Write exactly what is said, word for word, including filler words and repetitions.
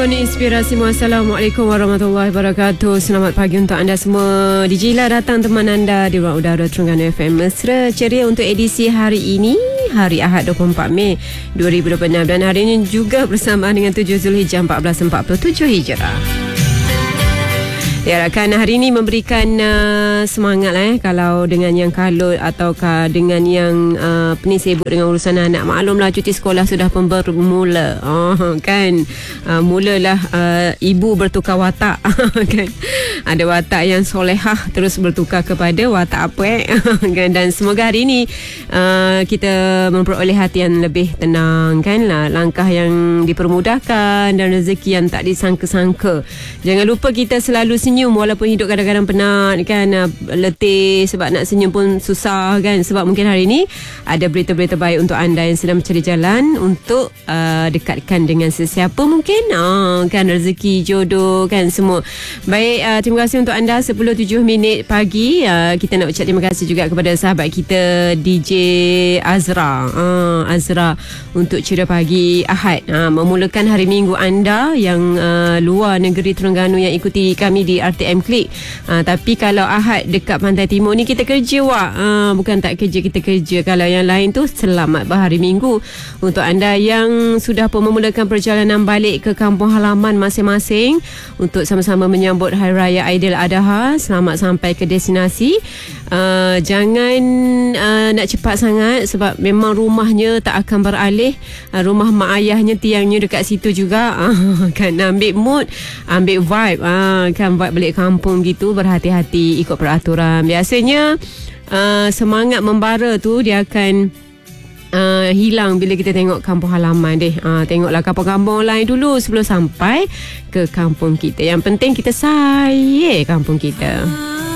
Tahun Inspirasi. Assalamualaikum warahmatullahi wabarakatuh. Selamat pagi untuk anda semua. D J Ila datang teman anda di ruang udara Terengganu F M. Mesra ceria untuk edisi hari ini, hari Ahad dua puluh empat Mei dua ribu dua puluh enam. Dan hari ini juga bersamaan dengan tujuh Zulhijjah empat belas empat puluh tujuh Hijrah. Diharapkan hari ini memberikan uh, semangat lah, eh, kalau dengan yang kalut ataukah dengan yang uh, ni sibuk dengan urusan anak. Maklumlah cuti sekolah sudah pun bermula. Oh, kan uh, mulalah uh, ibu bertukar watak. Kan ada watak yang solehah terus bertukar kepada watak apa, kan. Dan semoga hari ini uh, kita memperoleh hati yang lebih tenang, kan lah. Langkah yang dipermudahkan dan rezeki yang tak disangka-sangka. Jangan lupa kita selalu senyum walaupun hidup kadang-kadang penat, kan, letih sebab nak senyum pun susah, kan. Sebab mungkin hari ini ada berita-berita baik untuk anda yang sedang mencari jalan untuk uh, dekatkan dengan sesiapa mungkin, uh, kan, rezeki, jodoh, kan, semua. Baik, uh, terima kasih untuk anda. Sepuluh tujuh minit pagi, uh, kita nak ucap terima kasih juga kepada sahabat kita D J Azra, uh, Azra untuk ceria pagi Ahad, uh, memulakan hari minggu anda yang uh, luar negeri Terengganu yang ikuti kami di R T M Klik. Ha, tapi kalau Ahad dekat Pantai Timur ni kita kerja, wak. Ha, bukan tak kerja, kita kerja. Kalau yang lain tu selamat berhari minggu. Untuk anda yang sudah pun memulakan perjalanan balik ke kampung halaman masing-masing untuk sama-sama menyambut Hari Raya Aidiladha, selamat sampai ke destinasi. Uh, jangan uh, nak cepat sangat sebab memang rumahnya tak akan beralih. Uh, rumah mak ayahnya, tiangnya dekat situ juga. Uh, kan, ambil mood, ambil vibe, uh, kan, vibe balik kampung gitu. Berhati-hati, ikut peraturan. Biasanya uh, semangat membara tu dia akan uh, hilang bila kita tengok kampung halaman deh. Uh, tengoklah kampung-kampung lain dulu sebelum sampai ke kampung kita. Yang penting kita sayang kampung kita.